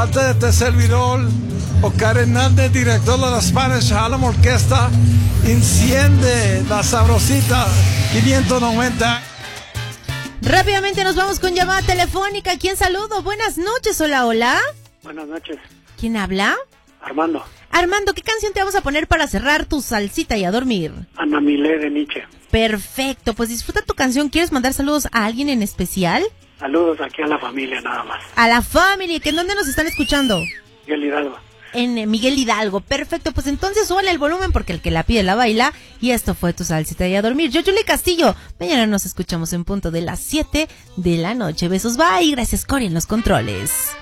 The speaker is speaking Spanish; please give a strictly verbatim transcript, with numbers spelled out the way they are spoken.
parte de este servidor, Oscar Hernández, director de la Spanish Harlem Orquesta, enciende la sabrosita quinientos noventa. Rápidamente nos vamos con llamada telefónica. ¿Quién saludo? Buenas noches, hola, hola. Buenas noches. ¿Quién habla? Armando. Armando, ¿qué canción te vamos a poner para cerrar tu salsita y a dormir? Ana Milé de Nietzsche. Perfecto, pues disfruta tu canción. ¿Quieres mandar saludos a alguien en especial? Saludos aquí a la familia nada más. A la familia, ¿que en dónde nos están escuchando? Miguel Hidalgo. En eh, Miguel Hidalgo, perfecto, pues entonces súbale el volumen porque el que la pide la baila. Y esto fue tu salsita y a dormir. Yo, Julie Castillo, mañana nos escuchamos en punto de las siete de la noche. Besos, bye, gracias Cory en los controles.